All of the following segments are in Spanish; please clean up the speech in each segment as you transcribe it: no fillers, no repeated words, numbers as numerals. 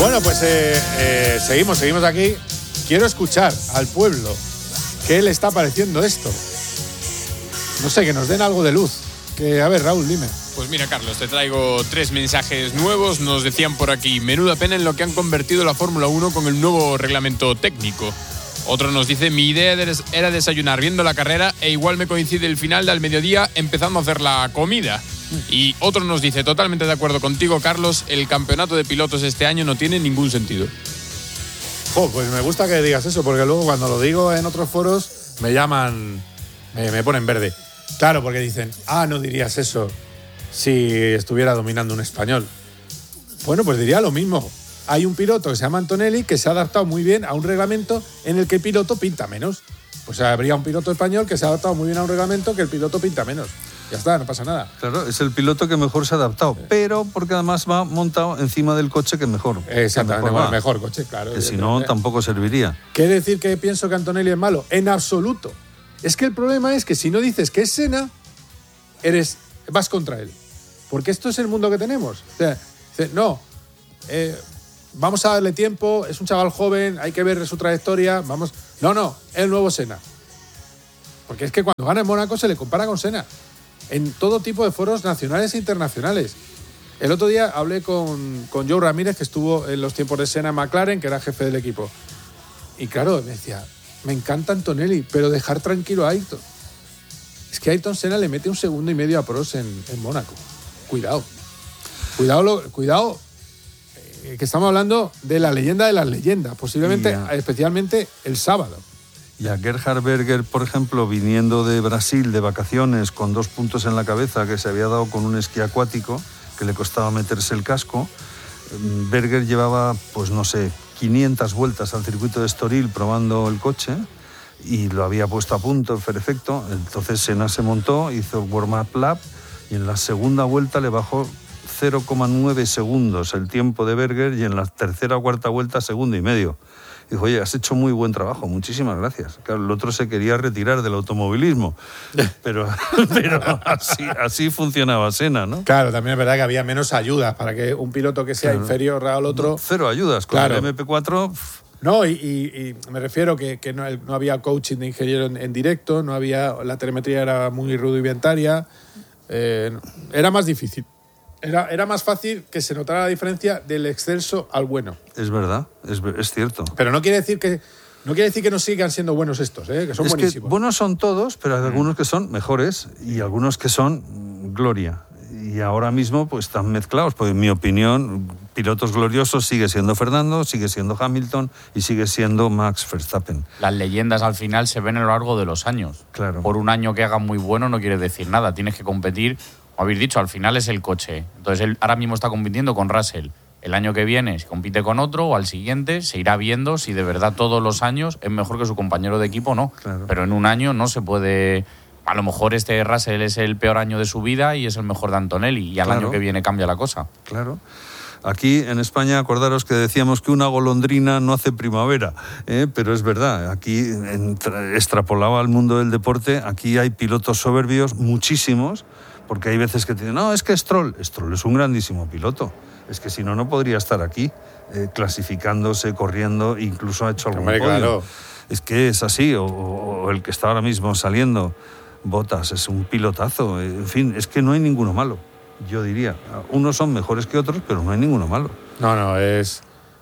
Bueno, pues seguimos aquí. Quiero escuchar al pueblo qué le está pareciendo esto. No sé, que nos den algo de luz. A ver, Raúl, dime. Pues mira, Carlos, te traigo 3 mensajes nuevos. Nos decían por aquí: menuda pena en lo que han convertido la Fórmula 1 con el nuevo reglamento técnico. Otro nos dice: mi idea era desayunar viendo la carrera e igual me coincide el final del mediodía empezando a hacer la comida. Y otro nos dice: totalmente de acuerdo contigo, Carlos, el campeonato de pilotos este año no tiene ningún sentido. Pues me gusta que digas eso, porque luego cuando lo digo en otros foros me llaman, me ponen verde. Claro, porque dicen: no dirías eso si estuviera dominando un español. Bueno, pues diría lo mismo. Hay un piloto que se llama Antonelli que se ha adaptado muy bien a un reglamento en el que el piloto pinta menos. Pues habría un piloto español que se ha adaptado muy bien a un reglamento que el piloto pinta menos. Ya está, no pasa nada. Claro, es el piloto que mejor se ha adaptado, pero porque además va montado encima del coche que mejor. Exactamente, el mejor coche, claro. Que si no, tampoco serviría. ¿Quiere decir que pienso que Antonelli es malo? En absoluto. Es que el problema es que si no dices que es Senna, vas contra él. Porque esto es el mundo que tenemos. O sea, vamos a darle tiempo, es un chaval joven, hay que ver su trayectoria, el nuevo Senna. Porque es que cuando gana en Mónaco se le compara con Senna. En todo tipo de foros nacionales e internacionales. El otro día hablé con Joe Ramírez, que estuvo en los tiempos de Senna en McLaren, que era jefe del equipo. Y claro, me decía: me encanta Antonelli, pero dejar tranquilo a Ayrton. Es que Ayrton Senna le mete 1,5 segundos a Prost en Mónaco. Cuidado, que estamos hablando de la leyenda de las leyendas, posiblemente, especialmente el sábado. Y a Gerhard Berger, por ejemplo, viniendo de Brasil de vacaciones con 2 puntos en la cabeza que se había dado con un esquí acuático que le costaba meterse el casco, Berger llevaba, 500 vueltas al circuito de Estoril probando el coche y lo había puesto a punto, perfecto. Entonces Senna se montó, hizo warm-up lap y en la segunda vuelta le bajó 0,9 segundos el tiempo de Berger y en la tercera o cuarta vuelta 1,5 segundos. Dijo: oye, has hecho muy buen trabajo, muchísimas gracias. Claro, el otro se quería retirar del automovilismo, pero así funcionaba Senna, ¿no? Claro, también es verdad que había menos ayudas para que un piloto que sea inferior al otro... 0 ayudas, con el MP4... No, y me refiero que no había coaching de ingeniero en directo, la telemetría era muy rudimentaria, era más difícil. Era más fácil que se notara la diferencia del excelso al bueno. Es verdad, es cierto. Pero no quiere decir que no sigan siendo buenos estos, que son buenísimos. Que buenos son todos, pero hay algunos que son mejores y algunos que son gloria. Y ahora mismo pues están mezclados, pues en mi opinión, pilotos gloriosos sigue siendo Fernando, sigue siendo Hamilton y sigue siendo Max Verstappen. Las leyendas al final se ven a lo largo de los años. Claro. Por un año que hagan muy bueno no quiere decir nada, tienes que competir. Como habéis dicho, al final es el coche. Entonces él ahora mismo está compitiendo con Russell. El año que viene, si compite con otro o al siguiente, se irá viendo si de verdad todos los años es mejor que su compañero de equipo o no. Claro. Pero en un año no se puede... A lo mejor este Russell es el peor año de su vida y es el mejor de Antonelli. Y al año que viene cambia la cosa. Claro. Aquí en España, acordaros que decíamos que una golondrina no hace primavera, pero es verdad, aquí extrapolado al mundo del deporte, aquí hay pilotos soberbios, muchísimos, porque hay veces que te dicen: no, es que Stroll es un grandísimo piloto, es que si no, no podría estar aquí, clasificándose, corriendo, incluso ha hecho algún podio. Claro. Es que es así, o el que está ahora mismo saliendo, Bottas, es un pilotazo, en fin, es que no hay ninguno malo. Yo diría, unos son mejores que otros, pero no hay ninguno malo. No, es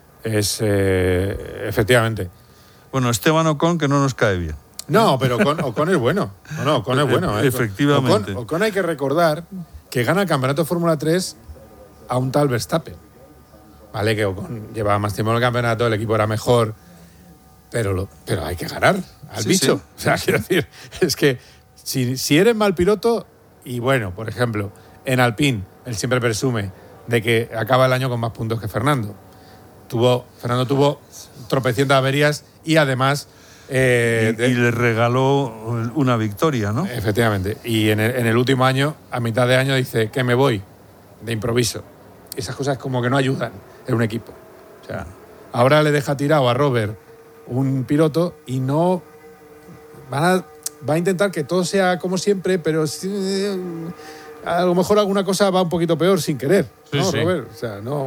efectivamente. Bueno, Esteban Ocon, que no nos cae bien. No, pero Ocon es bueno. Ocon es bueno. Efectivamente. Ocon hay que recordar que gana el campeonato de Fórmula 3 a un tal Verstappen. Vale, que Ocon llevaba más tiempo en el campeonato, el equipo era mejor, pero hay que ganar al bicho. Sí. O sea, quiero decir, es que si eres mal piloto, y bueno, por ejemplo, en Alpine, él siempre presume de que acaba el año con más puntos que Fernando. Fernando tuvo tropecientas averías y además... y le regaló una victoria, ¿no? Efectivamente. Y en el último año, a mitad de año, dice que me voy de improviso. Esas cosas como que no ayudan en un equipo. O sea, ahora le deja tirado a Robert un piloto y no... va a intentar que todo sea como siempre, pero a lo mejor alguna cosa va un poquito peor sin querer, ¿no, sí. Robert? O sea, no...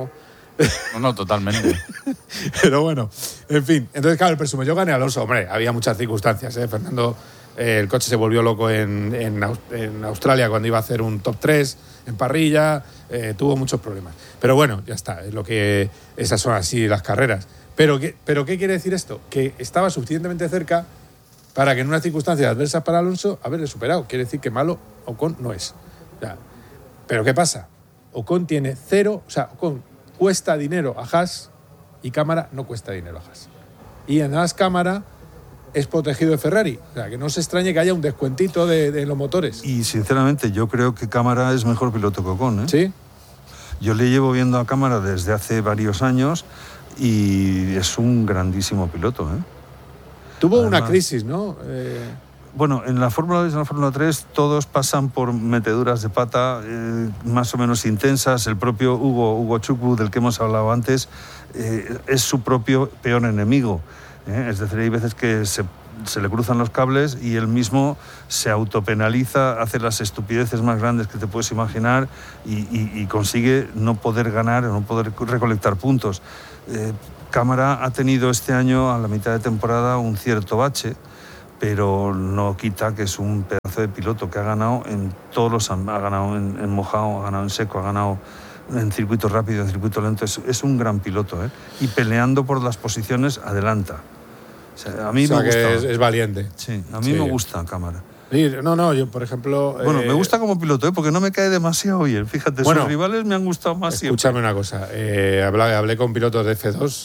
No, totalmente. Pero bueno, en fin. Entonces, claro, el presumo yo gané a Alonso. Hombre, había muchas circunstancias, ¿eh? Fernando, el coche se volvió loco en Australia cuando iba a hacer un top 3 en parrilla, tuvo muchos problemas. Pero bueno, ya está, es lo que esas son así las carreras. Pero ¿qué quiere decir esto? Que estaba suficientemente cerca para que en unas circunstancias adversas para Alonso haberle superado. Quiere decir que malo Ocon no es. O sea, pero ¿qué pasa? Ocon tiene cero, o sea, Ocon cuesta dinero a Haas y Cámara no cuesta dinero a Haas. Y además Cámara es protegido de Ferrari. O sea, que no se extrañe que haya un descuentito de los motores. Y sinceramente yo creo que Cámara es mejor piloto que Ocon, ¿eh? ¿Sí? Yo le llevo viendo a Cámara desde hace varios años y es un grandísimo piloto, ¿eh? Tuvo Además, una crisis, ¿no? Bueno, en la Fórmula 2 y en la Fórmula 3 todos pasan por meteduras de pata más o menos intensas. El propio Hugo Chukwu, del que hemos hablado antes, es su propio peor enemigo. Es decir, hay veces que se le cruzan los cables y él mismo se autopenaliza, hace las estupideces más grandes que te puedes imaginar y consigue no poder ganar, no poder recolectar puntos. Cámara ha tenido este año, a la mitad de temporada, un cierto bache, pero no quita que es un pedazo de piloto que ha ganado en todos los... Ha ganado en mojado, ha ganado en seco, ha ganado en circuito rápido, en circuito lento. Es un gran piloto, ¿eh? Y peleando por las posiciones adelanta. O sea, a mí me gusta. Que es valiente. Sí, a mí me gusta Cámara. Sí, no, yo por ejemplo... Bueno, me gusta como piloto, ¿eh? Porque no me cae demasiado bien. Fíjate, sus rivales me han gustado más siempre. Escúchame una cosa. Hablé con pilotos de F2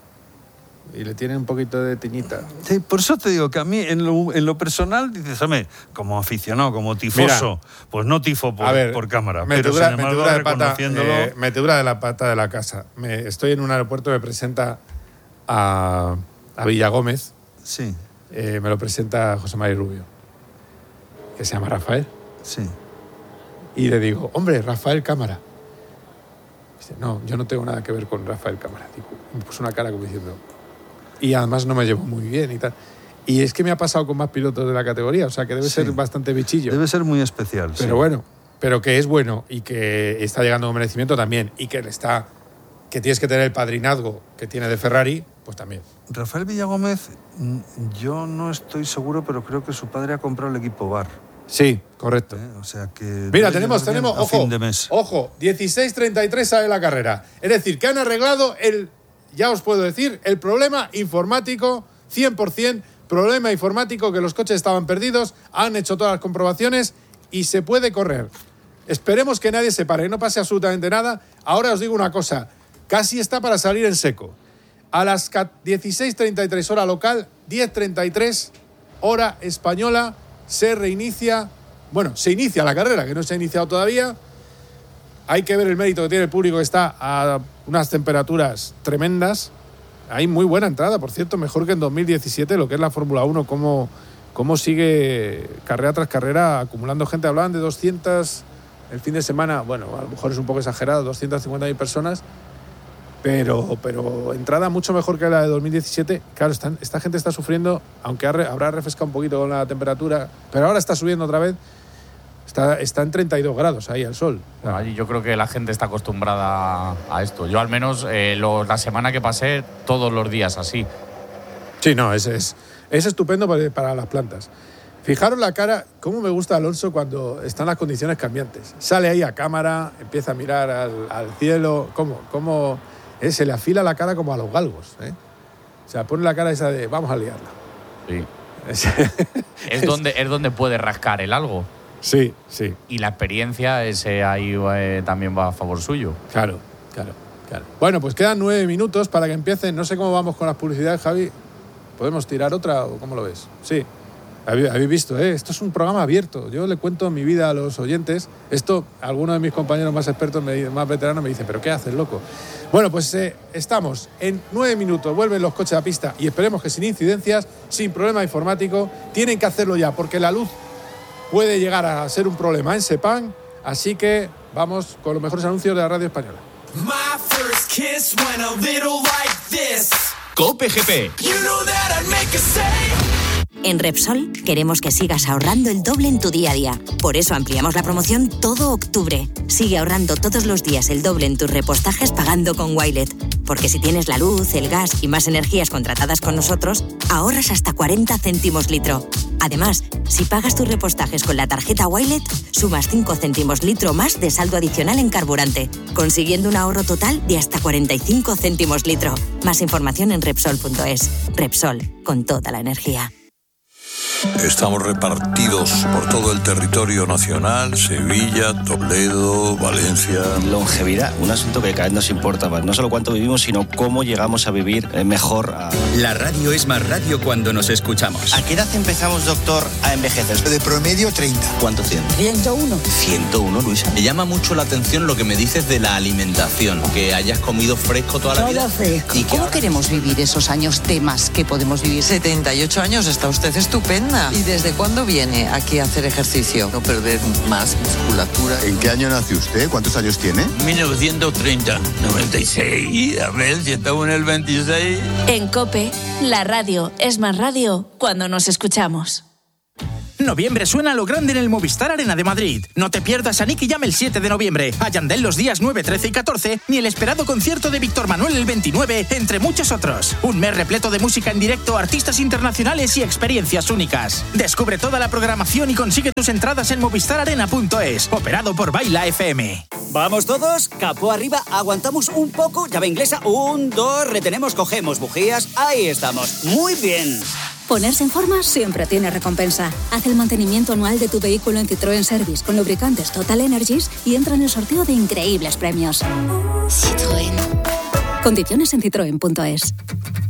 y le tienen un poquito de tiñita. Sí, por eso te digo que a mí en lo personal dices, hombre, como aficionado, como tifoso, pues no tifo por Cámara, pero sin embargo reconociéndolo... Metedura de la pata de la casa. Estoy en un aeropuerto, me presenta a Villagómez. Sí. Me lo presenta José María Rubio, que se llama Rafael. Sí. Y le digo, hombre, Rafael Cámara. Dice, no, yo no tengo nada que ver con Rafael Cámara. Digo, me puso una cara como diciendo... Y además no me llevo muy bien y tal. Y es que me ha pasado con más pilotos de la categoría, o sea que debe ser bastante bichillo. Debe ser muy especial. Pero bueno, pero que es bueno y que está llegando con merecimiento también. Y que que tienes que tener el padrinazgo que tiene de Ferrari, pues también. Rafael Villagómez, yo no estoy seguro, pero creo que su padre ha comprado el equipo Bar. Sí, correcto. O sea que... Mira, tenemos, ojo, fin de mes. Ojo, 16:33 sale la carrera. Es decir, que han arreglado ya os puedo decir, el problema informático, 100%, problema informático, que los coches estaban perdidos, han hecho todas las comprobaciones y se puede correr. Esperemos que nadie se pare, no pase absolutamente nada. Ahora os digo una cosa, casi está para salir en seco. A las 16:33 hora local, 10:33 hora española, se reinicia, se inicia la carrera, que no se ha iniciado todavía. Hay que ver el mérito que tiene el público, que está a unas temperaturas tremendas. Hay muy buena entrada, por cierto, mejor que en 2017, lo que es la Fórmula 1, cómo sigue carrera tras carrera acumulando gente. Hablaban de 200 el fin de semana, a lo mejor es un poco exagerado, 250.000 personas, pero entrada mucho mejor que la de 2017. Claro, esta gente está sufriendo, aunque habrá refrescado un poquito con la temperatura, pero ahora está subiendo otra vez. Está en 32 grados ahí al sol. Bueno, allí yo creo que la gente está acostumbrada a esto. Yo al menos la semana que pasé, todos los días así. Sí, no, es estupendo para las plantas. Fijaros la cara, cómo me gusta Alonso cuando están las condiciones cambiantes. Sale ahí a cámara, empieza a mirar al cielo, cómo se le afila la cara como a los galgos, ¿eh? O sea, pone la cara esa de vamos a liarla. Sí. Es donde puede rascar el algo. Sí. Y la experiencia ahí también va a favor suyo. Claro. Bueno, pues quedan 9 minutos para que empiecen. No sé cómo vamos con las publicidades, Javi. ¿Podemos tirar otra o cómo lo ves? Sí. Habéis visto, esto es un programa abierto. Yo le cuento mi vida a los oyentes. Esto, algunos de mis compañeros más expertos, más veteranos, me dicen, ¿pero qué haces, loco? Bueno, pues estamos en 9 minutos. Vuelven los coches a pista y esperemos que sin incidencias, sin problema informático. Tienen que hacerlo ya, porque la luz puede llegar a ser un problema en Sepang, así que vamos con los mejores anuncios de la radio española. COPE GP. En Repsol queremos que sigas ahorrando el doble en tu día a día. Por eso ampliamos la promoción todo octubre. Sigue ahorrando todos los días el doble en tus repostajes pagando con Wilet. Porque si tienes la luz, el gas y más energías contratadas con nosotros, ahorras hasta 40 céntimos litro. Además, si pagas tus repostajes con la tarjeta Wilet, sumas 5 céntimos litro más de saldo adicional en carburante, consiguiendo un ahorro total de hasta 45 céntimos litro. Más información en Repsol.es. Repsol, con toda la energía. Estamos repartidos por todo el territorio nacional, Sevilla, Toledo, Valencia. Longevidad, un asunto que cada vez nos importa más. No solo cuánto vivimos, sino cómo llegamos a vivir mejor. La radio es más radio cuando nos escuchamos. ¿A qué edad empezamos, doctor, a envejecer? De promedio 30. ¿Cuánto tiene? 101. 101, Luisa. Me llama mucho la atención lo que me dices de la alimentación, que hayas comido fresco toda la vida. Fresco. ¿Y ¿Cómo queremos vivir esos años de más que podemos vivir? 78 años, está usted estupenda. ¿Y desde cuándo viene aquí a hacer ejercicio? No perder más musculatura. ¿En qué año nació usted? ¿Cuántos años tiene? 1930. 96. A ver si estamos en el 26. En COPE, la radio es más radio cuando nos escuchamos. Noviembre suena a lo grande en el Movistar Arena de Madrid. No te pierdas a Nicky Jam el 7 de noviembre, a Yandel los días 9, 13 y 14, ni el esperado concierto de Víctor Manuel el 29, entre muchos otros. Un mes repleto de música en directo, artistas internacionales y experiencias únicas. Descubre toda la programación y consigue tus entradas en movistararena.es, operado por Baila FM. ¿Vamos todos? Capó arriba, aguantamos un poco, llave inglesa, 1, 2, retenemos, cogemos bujías, ahí estamos. Muy bien. Ponerse en forma siempre tiene recompensa. Haz el mantenimiento anual de tu vehículo en Citroën Service con lubricantes Total Energies y entra en el sorteo de increíbles premios. Citroën. Condiciones en citroen.es.